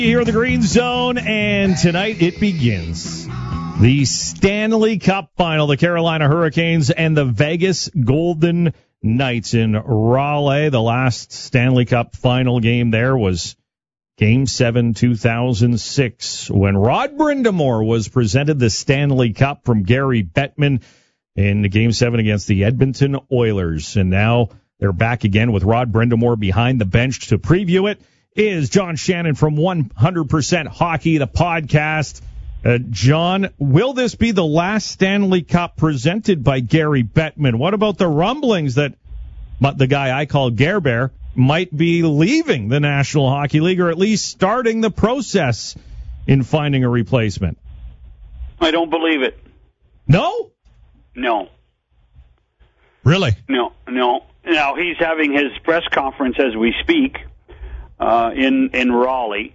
Here in the Green Zone, and tonight it begins. The Stanley Cup Final, the Carolina Hurricanes and the Vegas Golden Knights in Raleigh. The last Stanley Cup Final game there was Game 7, 2006, when Rod Brind'Amour was presented the Stanley Cup from Gary Bettman in Game 7 against the Edmonton Oilers. And now they're back again with Rod Brind'Amour behind the bench to preview it. Is John Shannon from 100% Hockey, the podcast. John, will this be the last Stanley Cup presented by Gary Bettman? What about the rumblings that the guy I call Gare Bear might be leaving the National Hockey League, or at least starting the process in finding a replacement? I don't believe it. No? No. Really? No. Now, he's having his press conference as we speak. In Raleigh.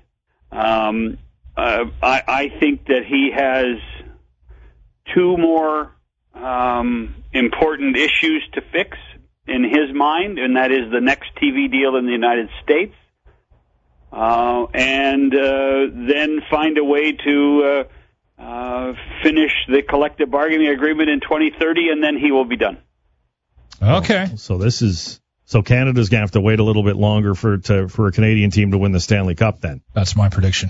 I think that he has two more important issues to fix in his mind, and that is the next TV deal in the United States, and then find a way to finish the collective bargaining agreement in 2030, and then he will be done. Okay. So Canada's going to have to wait a little bit longer for a Canadian team to win the Stanley Cup then. That's my prediction.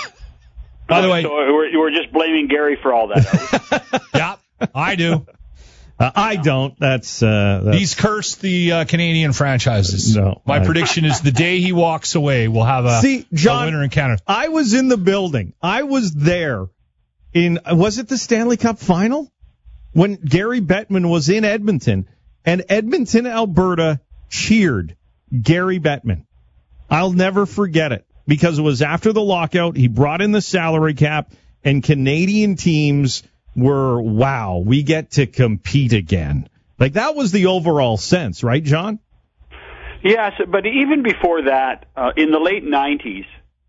By the way, so we're just blaming Gary for all that. Yeah, I do. I don't. He's cursed the Canadian franchises. No. My prediction is the day he walks away, we'll have a winner in Canada. I was in the building. I was there was it the Stanley Cup Final? When Gary Bettman was in Edmonton, and Edmonton, Alberta cheered Gary Bettman. I'll never forget it, because it was after the lockout. He brought in the salary cap, and Canadian teams were, wow, we get to compete again. Like, that was the overall sense, right, John? Yes, but even before that, in the late 90s,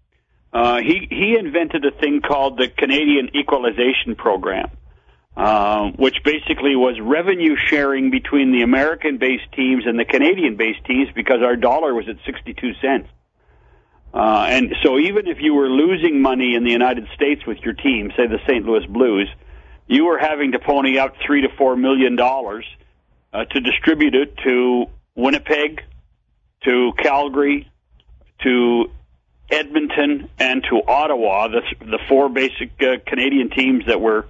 he invented a thing called the Canadian Equalization Program. Which basically was revenue sharing between the American-based teams and the Canadian-based teams, because our dollar was at 62 cents. And so even if you were losing money in the United States with your team, say the St. Louis Blues, you were having to pony out $3 to $4 million to distribute it to Winnipeg, to Calgary, to Edmonton, and to Ottawa, the four basic Canadian teams that were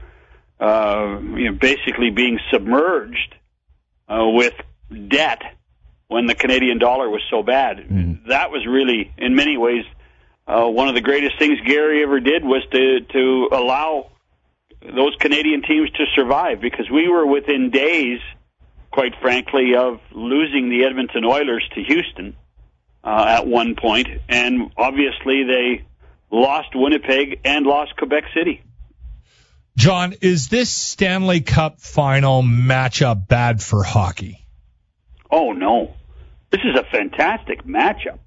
basically being submerged with debt when the Canadian dollar was so bad. That was really, in many ways, one of the greatest things Gary ever did, was to allow those Canadian teams to survive, because we were within days, quite frankly, of losing the Edmonton Oilers to Houston at one point, and obviously they lost Winnipeg and lost Quebec City. John, is this Stanley Cup Final matchup bad for hockey? Oh, no. This is a fantastic matchup.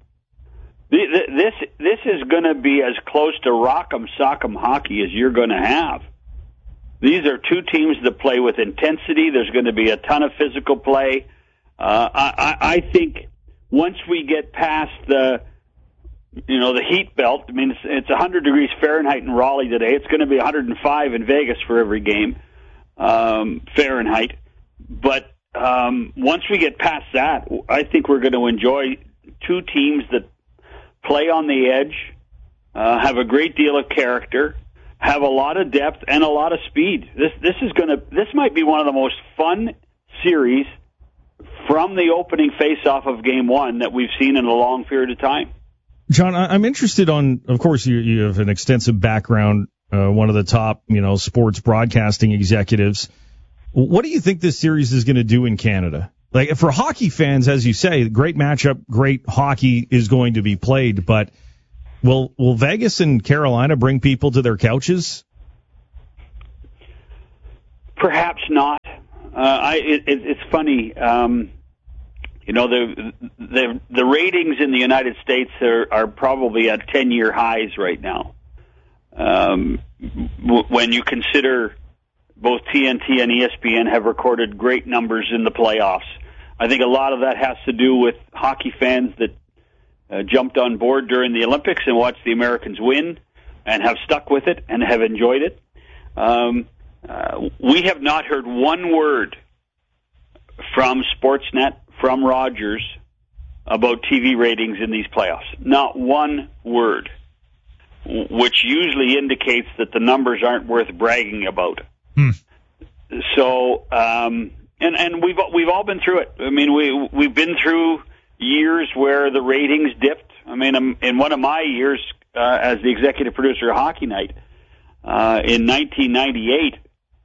This is going to be as close to rock'em sock'em hockey as you're going to have. These are two teams that play with intensity. There's going to be a ton of physical play. I think once we get past the heat belt, I mean, it's 100 degrees Fahrenheit in Raleigh today. It's going to be 105 in Vegas for every game, Fahrenheit. But once we get past that, I think we're going to enjoy two teams that play on the edge, have a great deal of character, have a lot of depth and a lot of speed. This might be one of the most fun series from the opening face-off of Game 1 that we've seen in a long period of time. John, I'm interested of course, you have an extensive background, one of the top, sports broadcasting executives. What do you think this series is going to do in Canada? Like, for hockey fans, as you say, great matchup, great hockey is going to be played, but will Vegas and Carolina bring people to their couches? Perhaps not. It's funny. The ratings in the United States are probably at 10-year highs right now. When you consider both TNT and ESPN have recorded great numbers in the playoffs, I think a lot of that has to do with hockey fans that jumped on board during the Olympics and watched the Americans win and have stuck with it and have enjoyed it. We have not heard one word from Sportsnet, from Rogers, about TV ratings in these playoffs. Not one word, which usually indicates that the numbers aren't worth bragging about. So, and we've all been through it. I mean, we've been through years where the ratings dipped. I mean, in one of my years as the executive producer of Hockey Night in 1998,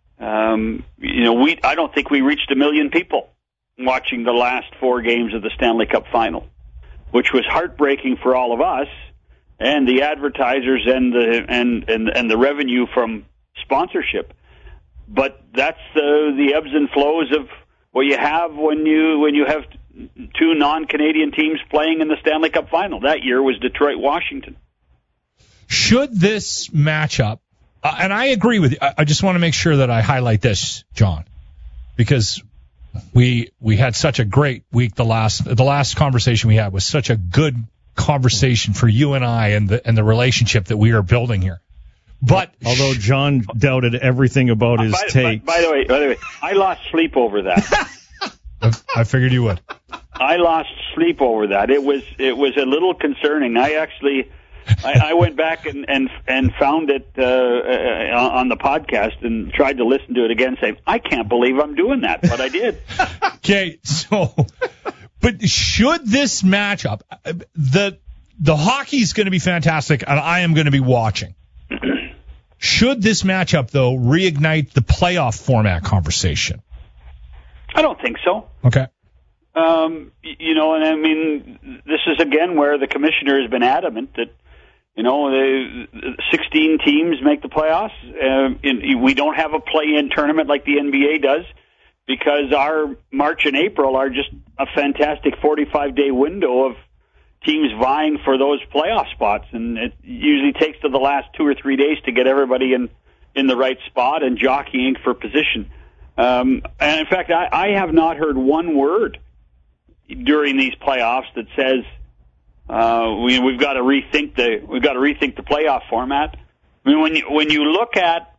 I don't think we reached 1 million people watching the last 4 games of the Stanley Cup Final, which was heartbreaking for all of us and the advertisers and the revenue from sponsorship. But that's the ebbs and flows of what you have when you have 2 non-Canadian teams playing in the Stanley Cup Final. That year was Detroit-Washington. Should this matchup, and I agree with you, I just want to make sure that I highlight this, John, because we had such a great week. The last conversation we had was such a good conversation for you and I and the relationship that we are building here. But although John doubted everything about his take. By the way, I lost sleep over that. I figured you would. I lost sleep over that. It was a little concerning. I went back and found it on the podcast and tried to listen to it again, saying, I can't believe I'm doing that, but I did. Okay, but should this matchup, the hockey's going to be fantastic, and I am going to be watching. Should this matchup, though, reignite the playoff format conversation? I don't think so. Okay. And I mean, this is again where the commissioner has been adamant that, the 16 teams make the playoffs. We don't have a play-in tournament like the NBA does because our March and April are just a fantastic 45-day window of teams vying for those playoff spots, and it usually takes to the last 2 or 3 days to get everybody in the right spot and jockeying for position. And in fact, I have not heard one word during these playoffs that says we've got to rethink the playoff format. I mean, when you look at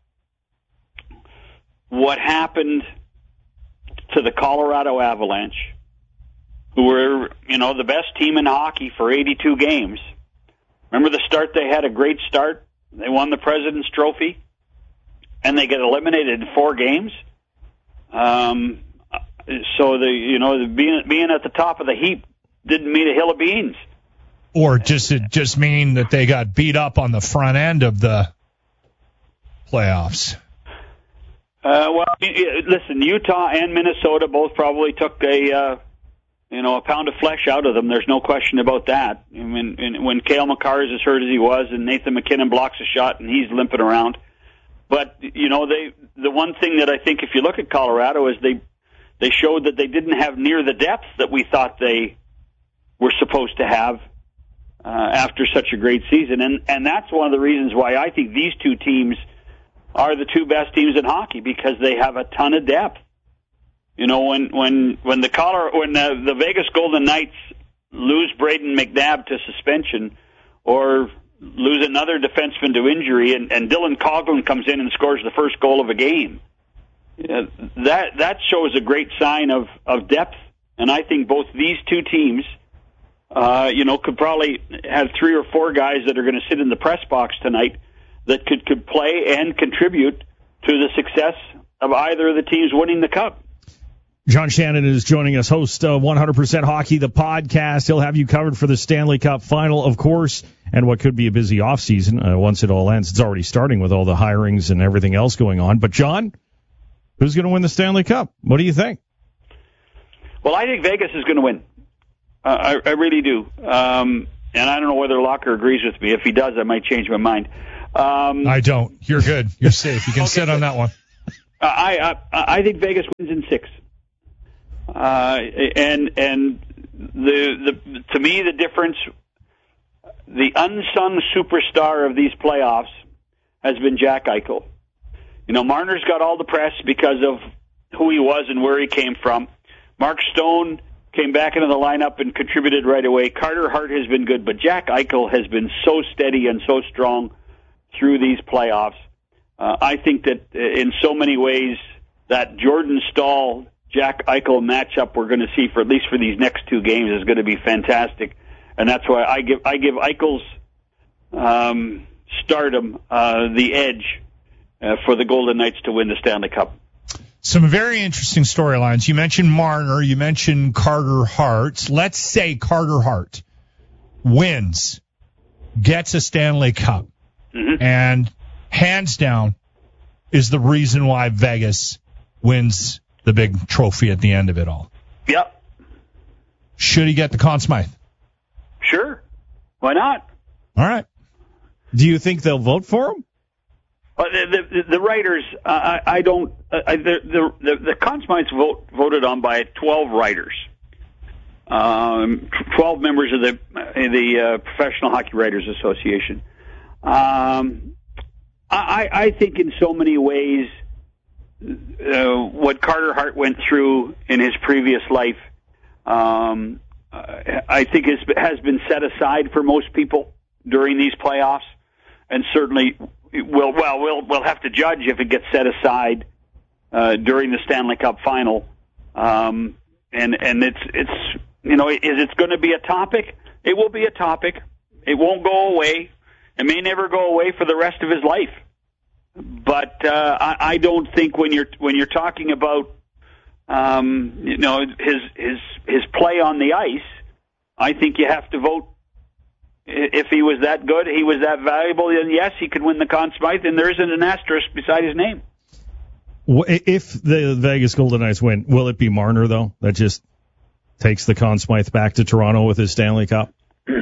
what happened to the Colorado Avalanche, who were the best team in hockey for 82 games. Remember the start? They had a great start. They won the President's Trophy, and they get eliminated in 4 games. So being at the top of the heap didn't mean a hill of beans. Or just mean that they got beat up on the front end of the playoffs. Well, listen, Utah and Minnesota both probably took a pound of flesh out of them. There's no question about that. I mean, when Cale Makar is as hurt as he was, and Nathan McKinnon blocks a shot and he's limping around. But the one thing that I think, if you look at Colorado, is they showed that they didn't have near the depth that we thought they were supposed to have after such a great season, and that's one of the reasons why I think these 2 teams are the 2 best teams in hockey, because they have a ton of depth. When the Vegas Golden Knights lose Braden McNabb to suspension, or lose another defenseman to injury, and Dylan Coghlan comes in and scores the first goal of a game, that shows a great sign of depth. And I think both these 2 teams, could probably have 3 or 4 guys that are going to sit in the press box tonight that could play and contribute to the success of either of the teams winning the Cup. John Shannon is joining us, host of 100% Hockey, the podcast. He'll have you covered for the Stanley Cup Final, of course, and what could be a busy offseason once it all ends. It's already starting with all the hirings and everything else going on. But, John, who's going to win the Stanley Cup? What do you think? Well, I think Vegas is going to win. I really do. And I don't know whether Locker agrees with me. If he does, I might change my mind. I don't. You're good. You're safe. You can sit on that one. I think Vegas wins in 6. And to me, the difference, the unsung superstar of these playoffs has been Jack Eichel. Marner's got all the press because of who he was and where he came from. Mark Stone came back into the lineup and contributed right away. Carter Hart has been good, but Jack Eichel has been so steady and so strong through these playoffs. I think that in so many ways that Jordan Staal, Jack Eichel matchup we're going to see for at least for these next two games is going to be fantastic, and that's why I give Eichel's stardom the edge for the Golden Knights to win the Stanley Cup. Some very interesting storylines. You mentioned Marner. You mentioned Carter Hart. Let's say Carter Hart wins, gets a Stanley Cup, and hands down is the reason why Vegas wins the big trophy at the end of it all. Yep. Should he get the Conn Smythe? Sure. Why not? All right. Do you think they'll vote for him? The writers, I don't. The Conn Smythe voted on by 12 writers, 12 members of the Professional Hockey Writers Association. I think in so many ways, what Carter Hart went through in his previous life, I think has been set aside for most people during these playoffs, and certainly. We'll have to judge if it gets set aside during the Stanley Cup final, and it's is it going to be a topic? It will be a topic. It won't go away. It may never go away for the rest of his life. But I don't think when you're talking about his play on the ice, I think you have to vote. If he was that good, he was that valuable, then yes, he could win the Conn Smythe, and there isn't an asterisk beside his name. If the Vegas Golden Knights win, will it be Marner, though, that just takes the Conn Smythe back to Toronto with his Stanley Cup?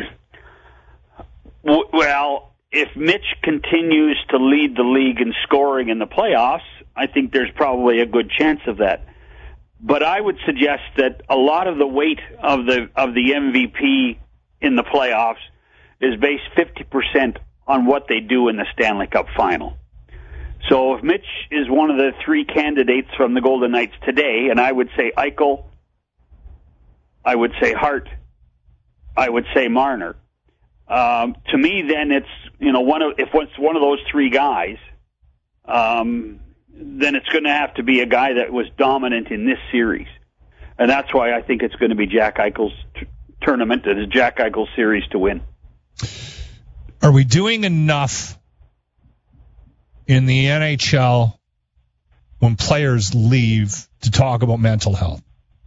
Well, if Mitch continues to lead the league in scoring in the playoffs, I think there's probably a good chance of that. But I would suggest that a lot of the weight of the MVP in the playoffs is based 50% on what they do in the Stanley Cup final. So if Mitch is one of the three candidates from the Golden Knights today, and I would say Eichel, I would say Hart, I would say Marner. To me, then it's if it's one of those three guys, then it's going to have to be a guy that was dominant in this series, and that's why I think it's going to be Jack Eichel's tournament, it is Jack Eichel's series to win. Are we doing enough in the NHL when players leave to talk about mental health?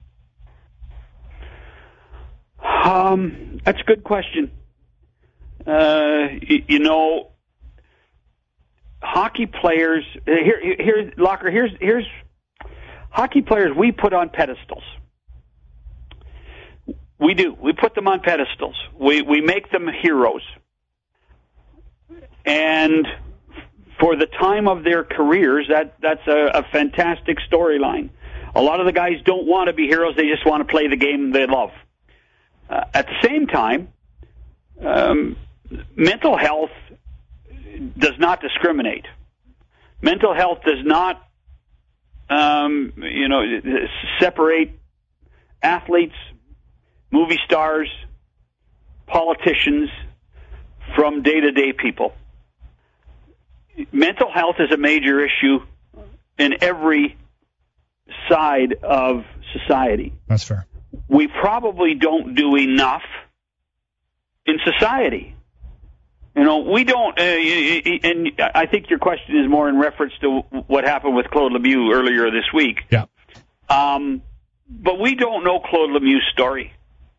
That's a good question. Hockey players here's hockey players we put on pedestals. We do. We put them on pedestals. We make them heroes. And for the time of their careers, that's a fantastic storyline. A lot of the guys don't want to be heroes. They just want to play the game they love. At the same time, mental health does not discriminate. Mental health does not, separate athletes, movie stars, politicians from day-to-day people. Mental health is a major issue in every side of society. That's fair. We probably don't do enough in society. We don't, and I think your question is more in reference to what happened with Claude Lemieux earlier this week. Yeah. But we don't know Claude Lemieux's story.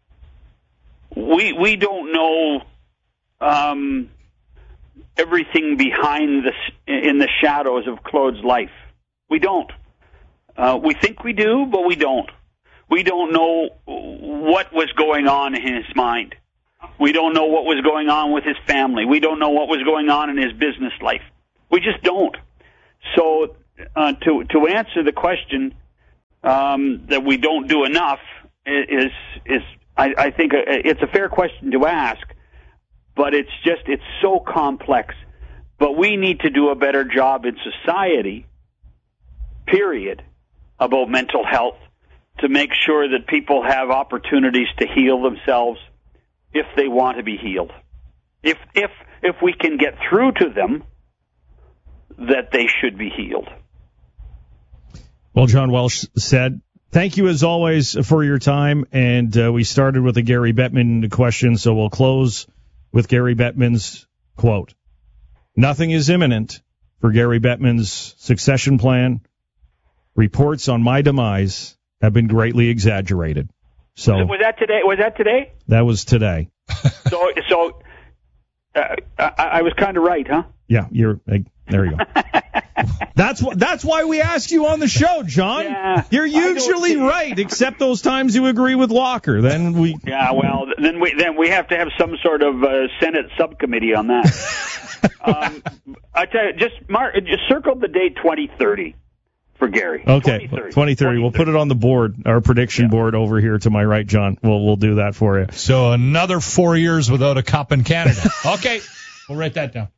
We don't know everything behind in the shadows of Claude's life. We don't. We think we do, but we don't. We don't know what was going on in his mind. We don't know what was going on with his family. We don't know what was going on in his business life. We just don't. So to answer the question that we don't do enough is I think it's a fair question to ask, but it's so complex. But we need to do a better job in society, period, about mental health. to make sure that people have opportunities to heal themselves if they want to be healed. If we can get through to them that they should be healed. Well, John Welsh said, thank you as always for your time. And we started with a Gary Bettman question, so we'll close with Gary Bettman's quote. Nothing is imminent for Gary Bettman's succession plan. Reports on my demise have been greatly exaggerated. So was that today? That was today. So I was kind of right, huh? Yeah, there you go. That's why we ask you on the show, John. Yeah, you're usually right, except those times you agree with Locker. Then we have to have some sort of Senate subcommittee on that. I tell you, just circle the date 2030 for Gary. Okay, 2030. We'll put it on the board, our prediction board over here to my right, John. We'll do that for you. So another 4 years without a cup in Canada. Okay, we'll write that down.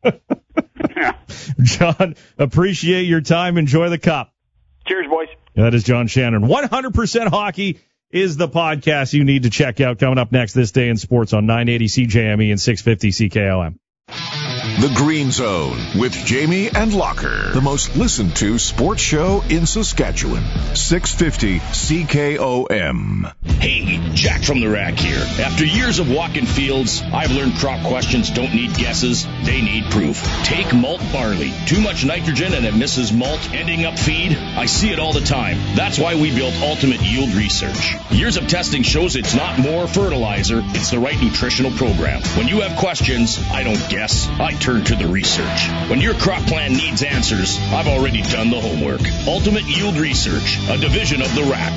John, appreciate your time. Enjoy the cup. Cheers, boys. That is John Shannon. 100% Hockey is the podcast you need to check out. Coming up next this day in sports on 980 CJME and 650 CKOM. The Green Zone with Jamie and Locker, the most listened to sports show in Saskatchewan. 650 CKOM. Hey, Jack from the Rack here. After years of walking fields, I've learned crop questions don't need guesses, they need proof. Take malt barley. Too much nitrogen and it misses malt, ending up feed. I see it all the time. That's why we built Ultimate Yield Research. Years of testing shows it's not more fertilizer, it's the right nutritional program. When you have questions, I don't guess, I turn to the research. When your crop plan needs answers, I've already done the homework. Ultimate Yield Research, a division of the RAC,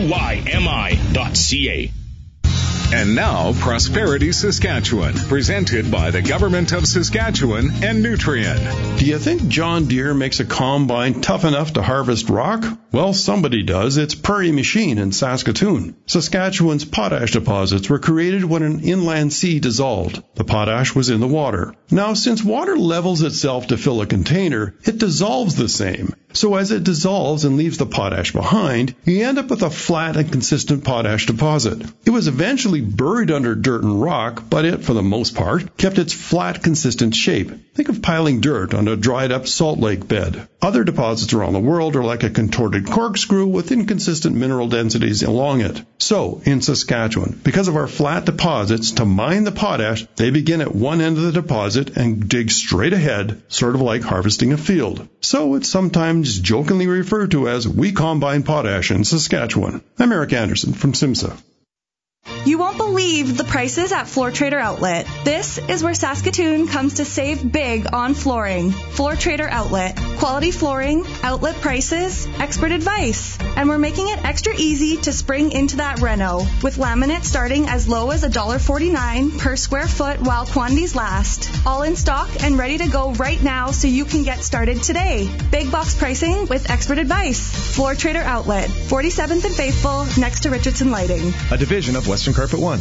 UYMI.ca. And now, Prosperity Saskatchewan, presented by the Government of Saskatchewan and Nutrien. Do you think John Deere makes a combine tough enough to harvest rock? Well, somebody does. It's Prairie Machine in Saskatoon. Saskatchewan's potash deposits were created when an inland sea dissolved. The potash was in the water. Now, since water levels itself to fill a container, it dissolves the same. So as it dissolves and leaves the potash behind, you end up with a flat and consistent potash deposit. It was eventually buried under dirt and rock, but it, for the most part, kept its flat, consistent shape. Think of piling dirt on a dried-up salt lake bed. Other deposits around the world are like a contorted corkscrew with inconsistent mineral densities along it. So, in Saskatchewan, because of our flat deposits, to mine the potash, they begin at one end of the deposit and dig straight ahead, sort of like harvesting a field. So it's sometimes jokingly referred to as we combine potash in Saskatchewan. I'm Eric Anderson from SIMSA. You won't believe the prices at Floor Trader Outlet. This is where Saskatoon comes to save big on flooring. Floor Trader Outlet. Quality flooring, outlet prices, expert advice. And we're making it extra easy to spring into that reno, with laminate starting as low as $1.49 per square foot while quantities last. All in stock and ready to go right now so you can get started today. Big box pricing with expert advice. Floor Trader Outlet, 47th and Faithful, next to Richardson Lighting. A division of Western Carpet One.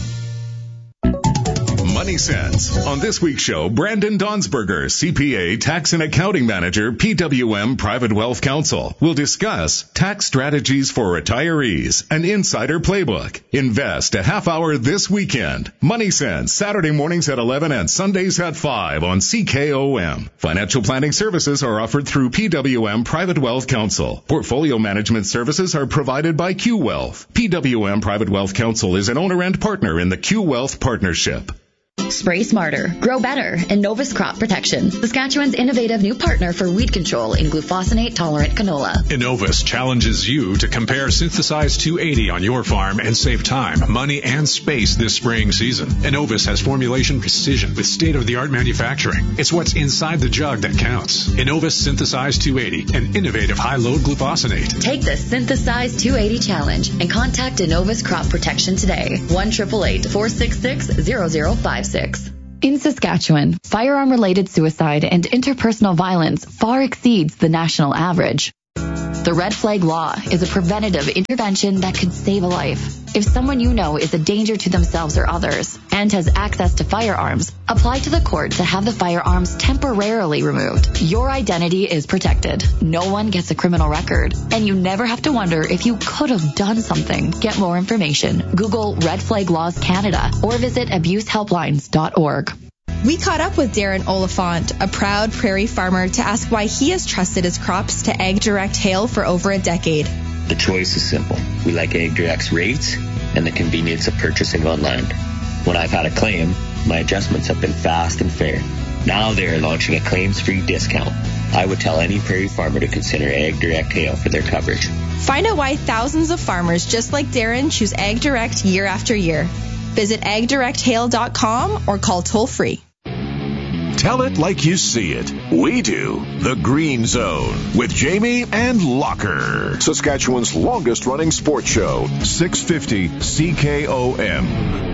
Money Sense. On this week's show, Brandon Donsberger, CPA, Tax and Accounting Manager, PWM Private Wealth Counsel, will discuss tax strategies for retirees, an insider playbook. Invest a half hour this weekend. Money Sense, Saturday mornings at 11 and Sundays at 5 on CKOM. Financial planning services are offered through PWM Private Wealth Counsel. Portfolio management services are provided by Q Wealth. PWM Private Wealth Counsel is an owner and partner in the Q Wealth Partnership. Spray smarter, grow better, Innovus Crop Protection, Saskatchewan's innovative new partner for weed control in glufosinate-tolerant canola. Innovus challenges you to compare Synthesize 280 on your farm and save time, money, and space this spraying season. Innovus has formulation precision with state-of-the-art manufacturing. It's what's inside the jug that counts. Innovus Synthesize 280, an innovative high-load glufosinate. Take the Synthesize 280 challenge and contact Innovus Crop Protection today. 1-888-466-0056. In Saskatchewan, firearm-related suicide and interpersonal violence far exceeds the national average. The Red Flag Law is a preventative intervention that could save a life. If someone you know is a danger to themselves or others and has access to firearms, apply to the court to have the firearms temporarily removed. Your identity is protected. No one gets a criminal record, and you never have to wonder if you could have done something. Get more information. Google Red Flag Laws Canada or visit abusehelplines.org. We caught up with Darren Oliphant, a proud prairie farmer, to ask why he has trusted his crops to Ag Direct Hail for over a decade. The choice is simple. We like Ag Direct's rates and the convenience of purchasing online. When I've had a claim, my adjustments have been fast and fair. Now they are launching a claims-free discount. I would tell any prairie farmer to consider Ag Direct Hail for their coverage. Find out why thousands of farmers just like Darren choose Ag Direct year after year. Visit agdirecthail.com or call toll-free. Tell it like you see it. We do. The Green Zone with Jamie and Locker. Saskatchewan's longest running sports show, 650 CKOM.